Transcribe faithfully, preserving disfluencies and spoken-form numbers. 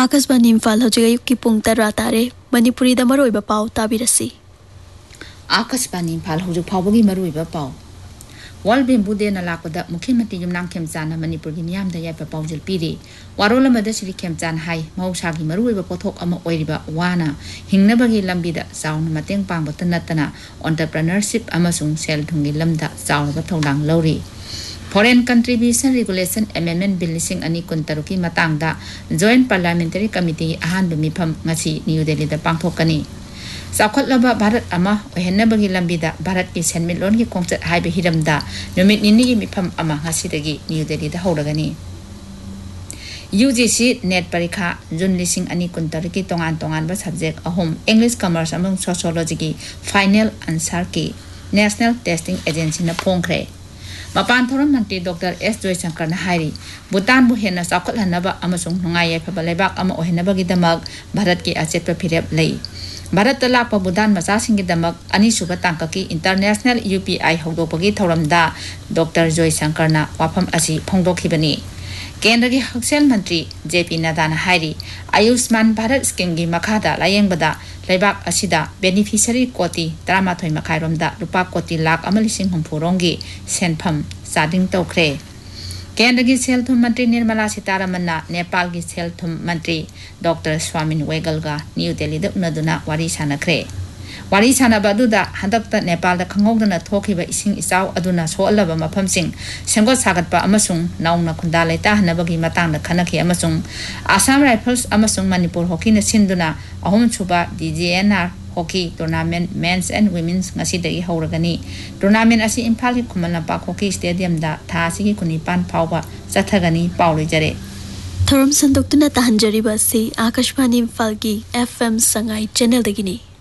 आकाशवाणी इम्फाल हौजिक अयुक्की पुंग तरा तारे मणिपुरीदा मरुइबा पाउ ताबिरसी आकाशवाणी इम्फाल हौजिक फाउबगी मरुइबा पाउ वर्ल्ड बेम्बू डे लापदा मुख्यमंत्री युमनाम खेमचाना मणिपुर की मियामदा याइबा पाउजल पीरी वारोल अमदा श्री खेमचान हाई मौसागी मरुइबा पोथोक अमा ओइरिबा वाना हिंगनबगी लंबीदा चाउन मतेंग पांगबत नतना एंटरप्रेन्योरशिप अमसुंग सेल थुंगी लमदा चाउनबा थौदांग लौरी foreign contribution regulation amendment bill लिसिंग अनी कुंतरुकी मतांगदा joint parliamentary committee अहानबा मिफम ngasi new Delhi दा पांगथोकनी चाखोलबा भारत अमा ओहेनबगी लंबीदा भारत की सेनमिलोन की कोंचत हाइबे हिरमदा नुमित निनी की मिफम अमा ngasi दगी न्यू दिल्ली दा होरगनी यूजीसी नेट परीक्षा जून लिसिंग अनी कुंतरुकी तोंगान तोंगान बा subject Ahom English commerce among sociology की फाइनल आंसर की नेशनल टेस्टिंग एजेंसी ने फोंखरे मपान थोरम मंत्री डॉक्टर एस जयशंकर ने हाइरी भूटान बु हेना चाखोलहनबा अमसुंग नुंगाई याइफबा लेबाक अमा ओहेनबगी दमक भारत की अचेतपा फिरेप लई भारत लाप भूटान मचासिंगी दमक अनीसुबा तांककी इंटरनेशनल यूपीआई हौदोपगी थौरमदा डॉक्टर जयशंकर ना वाफम असी फोंदोखिबनी केंद्र की हक्सेल मंत्री जेपी नड्डा ने हाइरी आयुष्मान भारत स्कीम की मखादा लायेंगबदा लेबाक असिदा बेनिफिशियरी कोटी तरामाथोई मखाइरोमदा रुपा कोटी लाख अमा लिसिंग हुंफुरोंगी सेनफम चादिंग तौख्रे केंद्र की सेल थुम मंत्री निर्मला सीतारमन नेपाल की सेल थुम मंत्री डॉक्टर स्वामिन वेगलगा न्यू दिल्ली दा उनदुना वारी सानख्रे वारी सानबा अदुदा हंदकता नेपाल दा खंगौदना थोखिबा इसिंग इचाव अदुना सोअलबा मफमसिंग सेंगोत सागतपा अमसुंग नाउना खुंदा लेता हनबगी मतांगदा खनखि अमसुंग आसाम राइफल्स अमसुंग मणिपुर हॉकी न सिंदुना अहुम सुबा डीजीएनआर hockey tournament mains and women's ngasi हौरगनी tournament असी इम्फाल की खुमल लंपाक हॉकी स्टेडियम दा थासी कुनिपान फावबा चथगनी पाउलिजरे थोरम संदोक्तुना तहंजरिबा से आकाशवाणी इम्फाल की एफएम संगाई चैनल दगिनी।